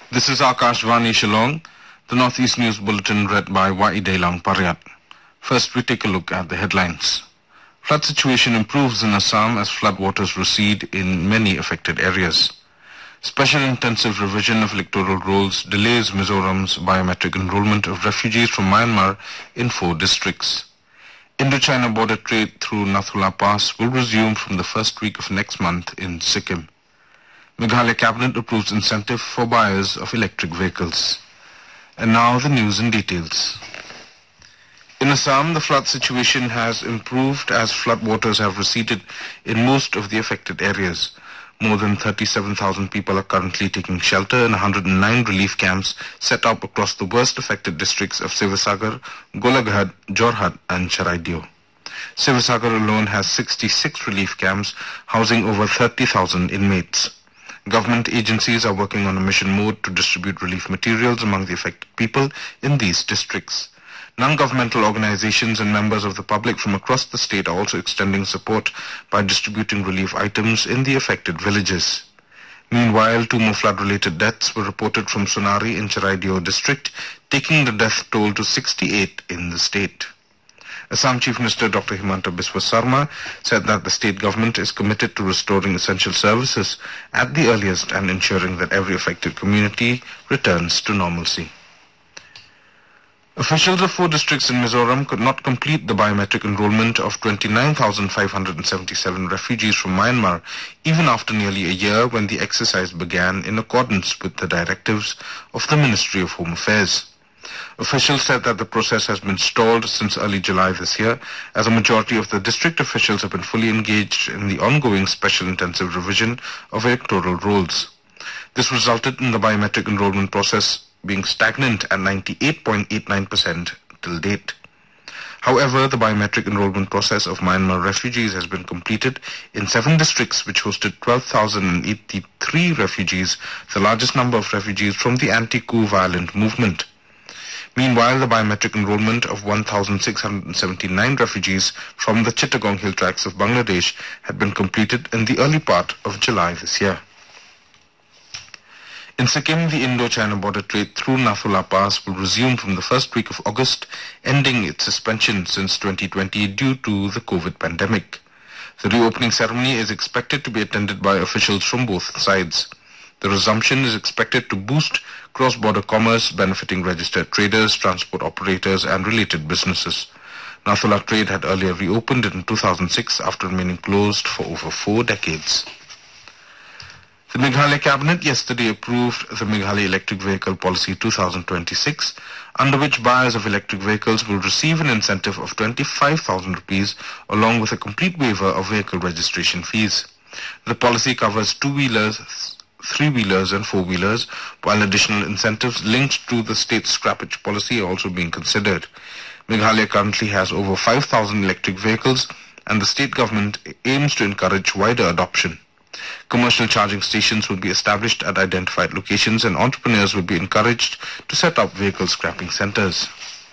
This is Akashvani Shillong, the Northeast News Bulletin read by Waidelang Paryat. First, we take a look at the headlines. Flood situation improves in Assam as floodwaters recede in many affected areas. Special intensive revision of electoral rolls delays Mizoram's biometric enrollment of refugees from Myanmar in 4 districts. Indo-China border trade through Nathula Pass will resume from the first week of next month in Sikkim. Meghalaya Cabinet approves incentive for buyers of electric vehicles. And now the news in details. In Assam, the flood situation has improved as floodwaters have receded in most of the affected areas. More than 37,000 people are currently taking shelter in 109 relief camps set up across the worst affected districts of Sivasagar, Golaghat, Jorhat and Charaideo. Sivasagar alone has 66 relief camps housing over 30,000 inmates. Government agencies are working on a mission mode to distribute relief materials among the affected people in these districts. Non-governmental organizations and members of the public from across the state are also extending support by distributing relief items in the affected villages. Meanwhile, 2 more flood-related deaths were reported from Sonari in Charaideo district, taking the death toll to 68 in the state. Assam Chief Minister Dr. Himanta Biswa Sarma said that the state government is committed to restoring essential services at the earliest and ensuring that every affected community returns to normalcy. Officials of 4 districts in Mizoram could not complete the biometric enrollment of 29,577 refugees from Myanmar even after nearly a year when the exercise began in accordance with the directives of the Ministry of Home Affairs. Officials said that the process has been stalled since early July this year, as a majority of the district officials have been fully engaged in the ongoing special intensive revision of electoral rolls. This resulted in the biometric enrollment process being stagnant at 98.89% till date. However, the biometric enrollment process of Myanmar refugees has been completed in 7 districts which hosted 12,083 refugees, the largest number of refugees from the anti-coup violent movement. Meanwhile, the biometric enrollment of 1,679 refugees from the Chittagong hill tracts of Bangladesh had been completed in the early part of July this year. In Sikkim, the Indo-China border trade through Nathula Pass will resume from the first week of August, ending its suspension since 2020 due to the COVID pandemic. The reopening ceremony is expected to be attended by officials from both sides. The resumption is expected to boost cross-border commerce, benefiting registered traders, transport operators, and related businesses. Nathula trade had earlier reopened in 2006 after remaining closed for over 4 decades. The Meghalaya Cabinet yesterday approved the Meghalaya Electric Vehicle Policy 2026, under which buyers of electric vehicles will receive an incentive of 25,000 rupees along with a complete waiver of vehicle registration fees. The policy covers 2-wheelers, 3-wheelers and 4-wheelers, while additional incentives linked to the state scrappage policy are also being considered. Meghalaya currently has over 5,000 electric vehicles, and the state government aims to encourage wider adoption. Commercial charging stations will be established at identified locations, and entrepreneurs will be encouraged to set up vehicle scrapping centers.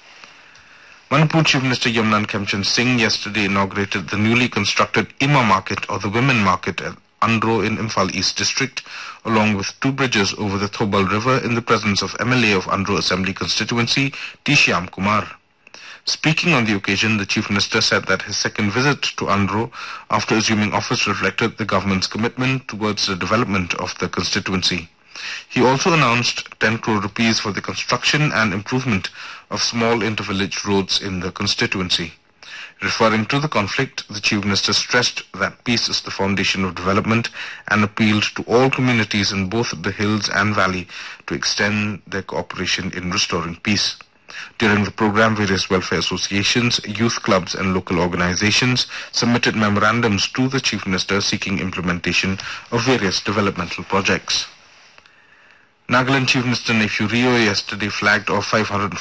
Manipur Chief Minister Yamnan Khemchand Singh yesterday inaugurated the newly constructed Ima Market, or the Women Market, at Andro in Imphal East District, along with 2 bridges over the Thobal River in the presence of MLA of Andro Assembly Constituency, T. Shyam Kumar. Speaking on the occasion, the Chief Minister said that his second visit to Andro after assuming office reflected the government's commitment towards the development of the constituency. He also announced 10 crore rupees for the construction and improvement of small inter-village roads in the constituency. Referring to the conflict, the Chief Minister stressed that peace is the foundation of development and appealed to all communities in both the hills and valley to extend their cooperation in restoring peace. During the program, various welfare associations, youth clubs and local organizations submitted memorandums to the Chief Minister seeking implementation of various developmental projects. Nagaland Chief Minister Neiphiu Rio yesterday flagged off 500